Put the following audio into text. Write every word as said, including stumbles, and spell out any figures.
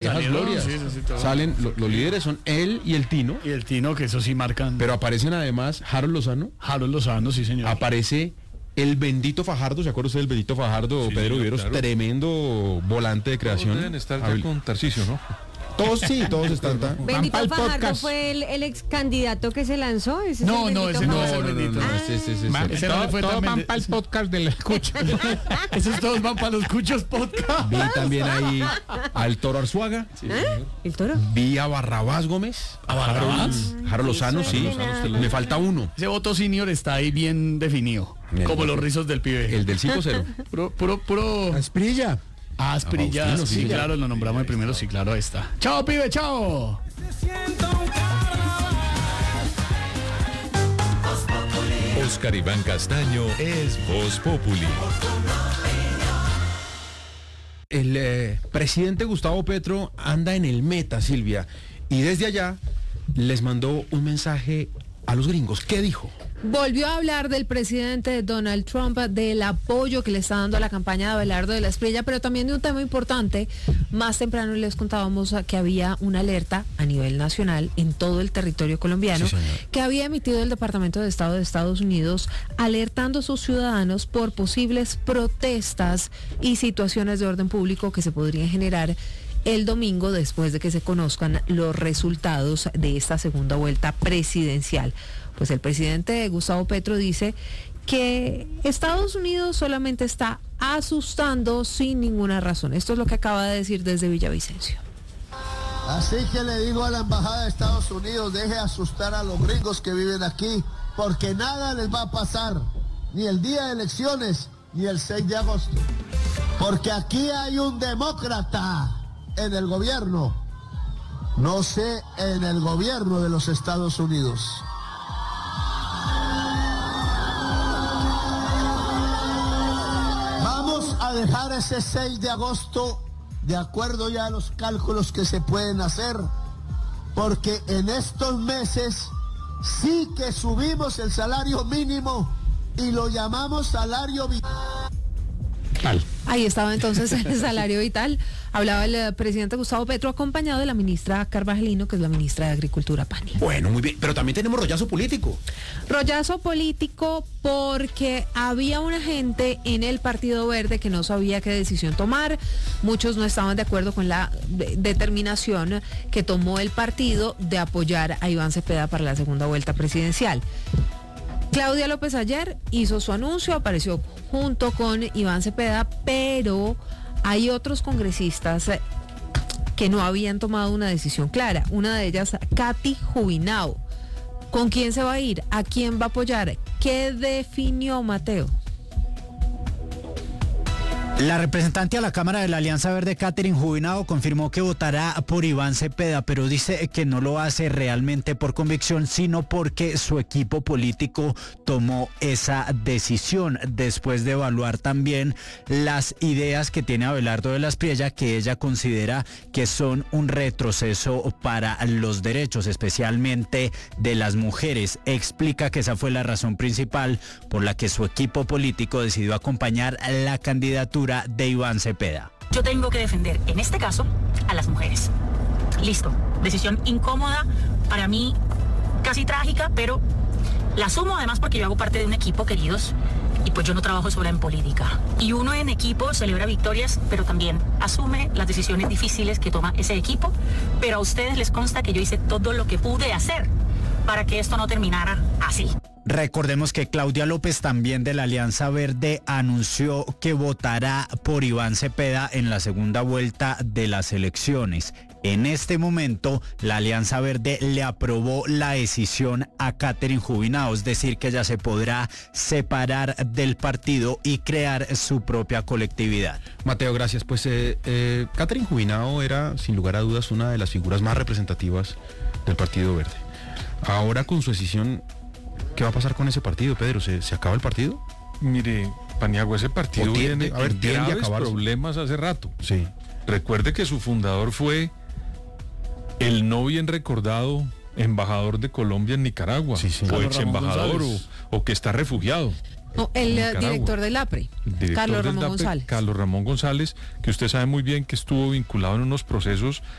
viejas salieron, glorias. sí, sí, sí, Salen, lo, los líderes son él y el Tino. Y el Tino, que eso sí marcan. Pero aparecen además Harold Lozano. Harold Lozano, sí, señor. Aparece el bendito Fajardo, ¿se acuerda usted del bendito Fajardo? Sí, Pedro señor, Viveros, claro. tremendo volante de creación. Todos deben estar ya Habil- con Tarcisio, ¿no? Todos sí, todos están. ta- van Bendito pa'l Fajardo podcast. fue el, el ex candidato que se lanzó. ¿Ese No, es el no, Bendito ese no es Fajardo? el bendito. Ah. ese- ese- ese- Ma- ese. ese no le fue tan van bende- para el podcast del escucho. Esos todos van para los Cuchos Podcast. Vi también ahí al Toro Arzuaga. ¿El toro? Vi a Barrabás Gómez. ¿A Barrabás? Harold, Harold Lozano, sí. suerte, nada. Me falta uno. Ese voto senior está ahí bien definido. El- Como los rizos del pibe. El del cinco cero. Puro, puro, puro. Asprilla. Ah, Asprilla. Faustino, Sí, sí, señor. claro, lo nombramos el primero. Sí, claro, ahí está. Chao, pibe, chao. Oscar Iván Castaño es Voz Populi. El eh, presidente Gustavo Petro anda en el meta, Silvia, y desde allá les mandó un mensaje a los gringos. ¿Qué dijo? Volvió a hablar del presidente Donald Trump, del apoyo que le está dando a la campaña de Abelardo de la Espriella, pero también de un tema importante. Más temprano les contábamos que había una alerta a nivel nacional en todo el territorio colombiano, Sí, señor. que había emitido el Departamento de Estado de Estados Unidos, alertando a sus ciudadanos por posibles protestas y situaciones de orden público que se podrían generar el domingo después de que se conozcan los resultados de esta segunda vuelta presidencial. Pues el presidente Gustavo Petro dice que Estados Unidos solamente está asustando sin ninguna razón. Esto es lo que acaba de decir desde Villavicencio. Así que le digo a la Embajada de Estados Unidos, deje asustar a los gringos que viven aquí, porque nada les va a pasar, ni el día de elecciones, ni el seis de agosto. Porque aquí hay un demócrata en el gobierno, no sé, en el gobierno de los Estados Unidos. Vamos a dejar ese seis de agosto de acuerdo ya a los cálculos que se pueden hacer, porque en estos meses sí que subimos el salario mínimo y lo llamamos salario vital. Ahí estaba entonces el salario vital. Hablaba el eh, presidente Gustavo Petro acompañado de la ministra Carvajalino, que es la ministra de Agricultura, Pani. Bueno, muy bien, pero también tenemos rollazo político. Rollazo político porque había una gente en el Partido Verde que no sabía qué decisión tomar. Muchos no estaban de acuerdo con la de- determinación que tomó el partido de apoyar a Iván Cepeda para la segunda vuelta presidencial. Claudia López ayer hizo su anuncio, apareció junto con Iván Cepeda, pero hay otros congresistas eh, que no habían tomado una decisión clara. Una de ellas, Katy Jubinao. ¿Con quién se va a ir? ¿A quién va a apoyar? ¿Qué definió Mateo? La representante a la Cámara de la Alianza Verde, Catherine Jubinao, confirmó que votará por Iván Cepeda, pero dice que no lo hace realmente por convicción, sino porque su equipo político tomó esa decisión después de evaluar también las ideas que tiene Abelardo de la Espriella, que ella considera que son un retroceso para los derechos, especialmente de las mujeres. Explica que esa fue la razón principal por la que su equipo político decidió acompañar la candidatura de Iván Cepeda. Yo tengo que defender, en este caso, a las mujeres. Listo. Decisión incómoda, para mí casi trágica, pero la asumo además porque yo hago parte de un equipo, queridos, y pues yo no trabajo sola en política. Y uno en equipo celebra victorias, pero también asume las decisiones difíciles que toma ese equipo. Pero a ustedes les consta que yo hice todo lo que pude hacer para que esto no terminara así. Recordemos que Claudia López, también de la Alianza Verde, anunció que votará por Iván Cepeda en la segunda vuelta de las elecciones. En este momento, la Alianza Verde le aprobó la decisión a Catherine Jubinao, es decir, que ella se podrá separar del partido y crear su propia colectividad. Mateo, gracias. Pues eh, eh, Catherine Jubinao era, sin lugar a dudas, una de las figuras más representativas del Partido Verde. Ahora, con su decisión, ¿qué va a pasar con ese partido, Pedro? ¿Se, se acaba el partido? Mire, Paniagua, ese partido O tiende- viene a ver, en tiende a graves acabarse. problemas hace rato. Sí. Recuerde que su fundador fue el no bien recordado embajador de Colombia en Nicaragua, Sí, sí. o Carlos ex Ramón embajador, o, González. o que está refugiado. No, el en eh, Nicaragua. director del A P R E, Director Carlos del Ramón D A P E, González. Carlos Ramón González, que usted sabe muy bien que estuvo vinculado en unos procesos